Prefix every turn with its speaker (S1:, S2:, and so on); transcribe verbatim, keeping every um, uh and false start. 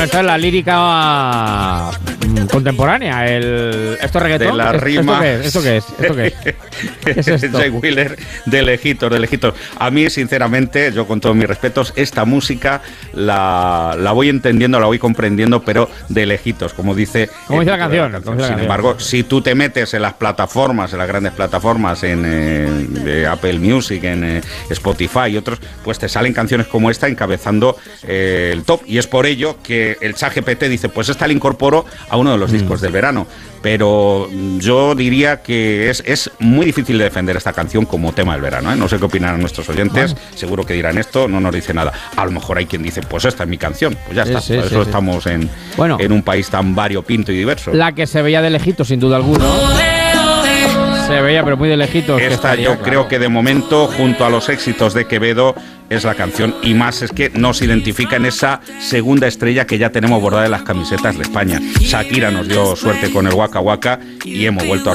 S1: esta es la lírica mm, contemporánea. El, ¿Esto es reggaetón?
S2: De la rima.
S1: ¿Esto qué es? ¿Esto qué es? ¿Esto qué es? ¿Qué es esto?
S2: Jay Wheeler, de lejitos, de lejitos. A mí, sinceramente, yo con todos mis respetos, esta música la, la voy entendiendo, la voy comprendiendo, pero de lejitos, como dice,
S1: como dice la canción.
S2: La canción.
S1: Como dice
S2: Sin
S1: la
S2: embargo,
S1: canción.
S2: si tú te metes en las plataformas, en las grandes plataformas, en eh, de Apple Music, en eh, Spotify y otros, pues te salen canciones como esta encabezando eh, el top. Y es por ello que el ChatGPT dice, pues esta la incorporo a uno de los mm. discos del verano. Pero yo diría que es, es muy difícil de defender esta canción como tema del verano, ¿eh? No sé qué opinan nuestros oyentes, bueno. Seguro que dirán esto, no nos dice nada. A lo mejor hay quien dice, pues esta es mi canción, pues ya sí, está, sí, por eso sí, estamos sí. En, bueno, en un país tan variopinto y diverso.
S1: La que se veía de lejitos, sin duda alguna. Se veía, pero muy de lejitos.
S2: Esta estaría, yo claro. creo que de momento, junto a los éxitos de Quevedo, es la canción, y más es que nos identifica en esa segunda estrella que ya tenemos bordada en las camisetas de España. Shakira nos dio suerte con el Waka Waka y hemos vuelto a